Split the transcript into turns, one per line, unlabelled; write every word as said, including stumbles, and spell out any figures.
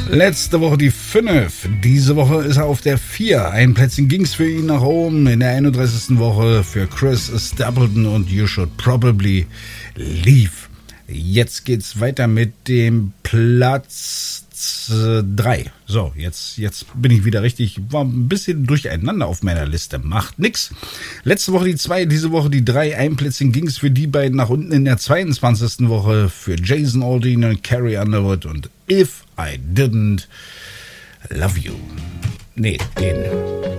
Letzte Woche die fünf. Diese Woche ist er auf der vier. Ein Plätzchen ging's für ihn nach oben. In der einunddreißigsten Woche für Chris Stapleton und You Should Probably Leave. Jetzt geht's weiter mit dem Platz drei. So, jetzt, jetzt bin ich wieder richtig. War ein bisschen durcheinander auf meiner Liste. Macht nix. Letzte Woche die zwei, diese Woche die drei. Ein Plätzchen ging's für die beiden nach unten in der zweiundzwanzigsten Woche für Jason Aldean und Carrie Underwood und If I Didn't Love You. Nee, den.